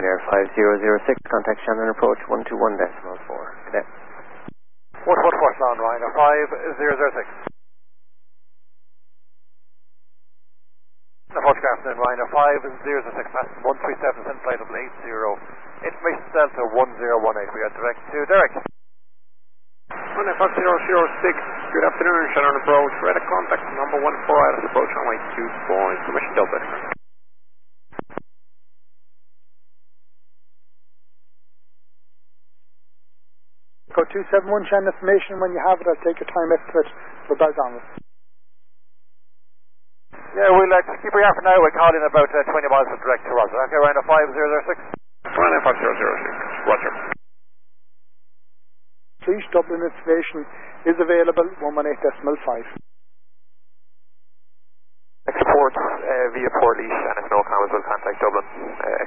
Ryanair 5006, contact Shannon approach 121.4. Cadet. 114 sound, Ryanair 5006. Approach Grafton, Ryanair 5006, passing 137, send flight level 80. Information Delta 1018, we are direct to Derek. Ryanair 5006, good afternoon, Shannon approach, ready to contact number 14, ILS approach runway 24, information Delta. Go 271, Shannon information. When you have it, I'll take your time estimate for Bell Donald. Yeah, we'll keep your for now. We'll call in about 20 miles from direct to Roger. Okay, Ryanair 5006. Ryanair 5006, Roger. Please, Dublin information is available 118.5. Export via Port Leash and if no comments will contact Dublin.